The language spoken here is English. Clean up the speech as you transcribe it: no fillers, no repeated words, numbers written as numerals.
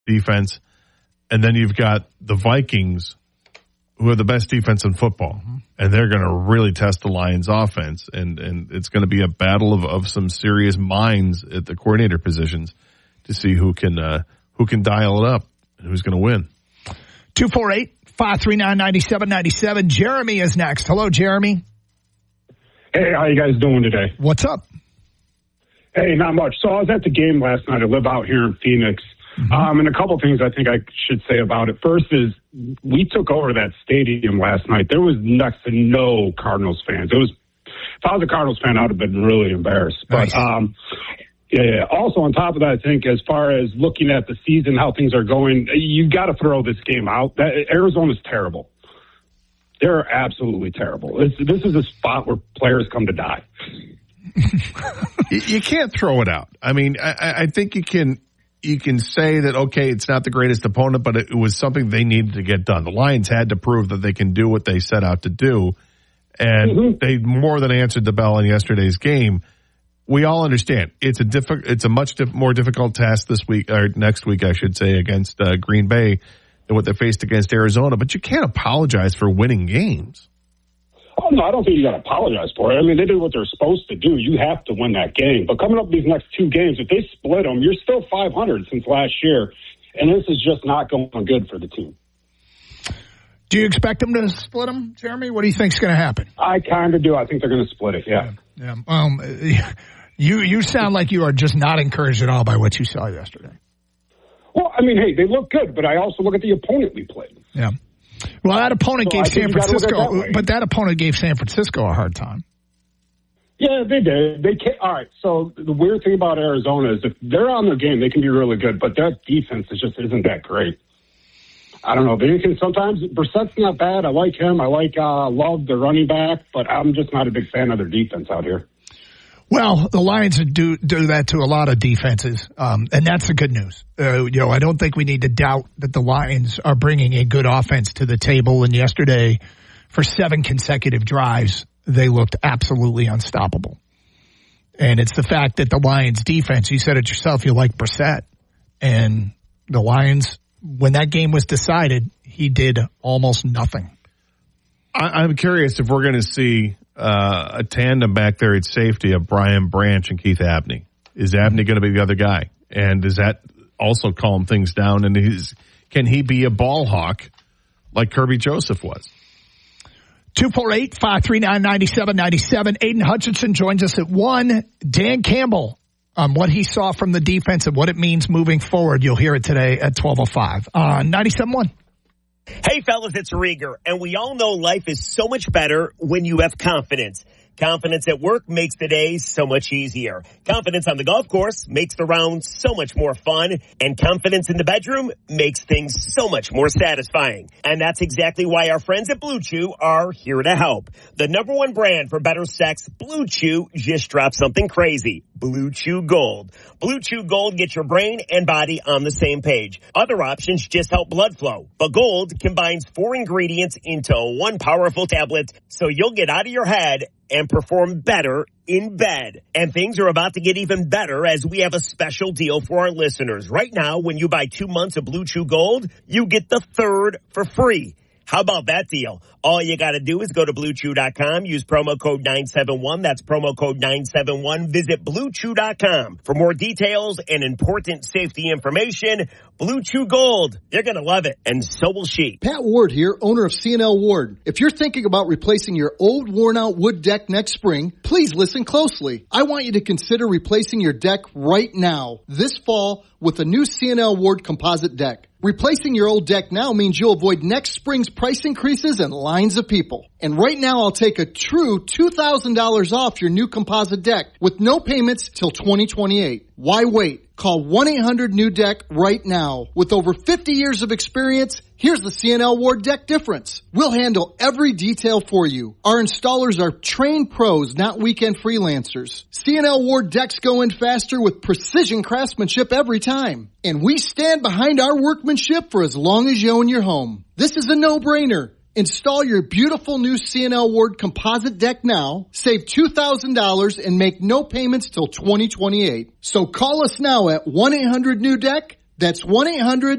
defense. And then you've got the Vikings, who are the best defense in football. And they're going to really test the Lions' offense. And it's going to be a battle of some serious minds at the coordinator positions to see who can dial it up and who's going to win. 248-539-9797. Jeremy is next. Hello, Jeremy. Hey, how you guys doing today? What's up? Hey, not much. So I was at the game last night. I live out here in Phoenix. And a couple things I think I should say about it. First is we took over that stadium last night. There was next to no Cardinals fans. If I was a Cardinals fan, I would have been really embarrassed. Nice. But yeah. Also on top of that, I think as far as looking at the season, how things are going, you got to throw this game out. Arizona's terrible. They're absolutely terrible. This is a spot where players come to die. You can't throw it out. I mean, I think you can say that, okay, it's not the greatest opponent, but it was something they needed to get done. The Lions had to prove that they can do what they set out to do, and they more than answered the bell in yesterday's game. We all understand it's a much more difficult task this week, or next week, I should say, against Green Bay than what they faced against Arizona. But you can't apologize for winning games. Oh, no, I don't think you got to apologize for it. I mean, they did what they're supposed to do. You have to win that game. But coming up these next two games, if they split them, you're still 500 since last year. And this is just not going good for the team. Do you expect them to split them, Jeremy? What do you think is going to happen? I kind of do. I think they're going to split it, yeah. You sound like you are just not encouraged at all by what you saw yesterday. Well, I mean, hey, they look good, but I also look at the opponent we played. Yeah. Well, that opponent gave San Francisco, but that opponent gave San Francisco a hard time. Yeah, they did. They can't. All right. So the weird thing about Arizona is if they're on their game, they can be really good, but their defense isn't that great. I don't know. They can sometimes. Brissett's not bad. I like him. I like Love, the running back, but I'm just not a big fan of their defense out here. Well, the Lions do that to a lot of defenses, and that's the good news. I don't think we need to doubt that the Lions are bringing a good offense to the table. And yesterday, for 7 consecutive drives, they looked absolutely unstoppable. And it's the fact that the Lions' defense, you said it yourself, you like Brissett. And the Lions, when that game was decided, he did almost nothing. I'm curious if we're going to see a tandem back there at safety of Brian Branch and Keith Abney. Is Abney going to be the other guy? And does that also calm things down? And can he be a ball hawk like Kirby Joseph was? 248-539-9797. Aiden Hutchinson joins us at 1. Dan Campbell on what he saw from the defense and what it means moving forward. You'll hear it today at 12:05 on 97.1. Hey, fellas, it's Rieger, and we all know life is so much better when you have confidence. Confidence at work makes the day so much easier. Confidence on the golf course makes the round so much more fun. And confidence in the bedroom makes things so much more satisfying. And that's exactly why our friends at Blue Chew are here to help. The #1 brand for better sex, Blue Chew, just dropped something crazy. Blue Chew Gold. Blue Chew Gold gets your brain and body on the same page. Other options just help blood flow. But Gold combines 4 ingredients into one powerful tablet so you'll get out of your head and perform better in bed. And things are about to get even better as we have a special deal for our listeners. Right now, when you buy 2 months of Blue Chew Gold, you get the 3rd for free. How about that deal? All you got to do is go to BlueChew.com, use promo code 971. That's promo code 971. Visit BlueChew.com for more details and important safety information. Blue Chew Gold. You're going to love it, and so will she. Pat Ward here, owner of C&L Ward. If you're thinking about replacing your old, worn-out wood deck next spring, please listen closely. I want you to consider replacing your deck right now, this fall, with a new C&L Ward composite deck. Replacing your old deck now means you'll avoid next spring's price increases and lines of people. And right now, I'll take a true $2,000 off your new composite deck with no payments till 2028. Why wait? Call 1-800-NEW-DECK right now. With over 50 years of experience, here's the C&L Ward deck difference. We'll handle every detail for you. Our installers are trained pros, not weekend freelancers. C&L Ward decks go in faster with precision craftsmanship every time. And we stand behind our workmanship for as long as you own your home. This is a no-brainer. Install your beautiful new C&L Ward composite deck now, save $2,000, and make no payments till 2028. So call us now at 1-800-NEW-DECK. That's 1-800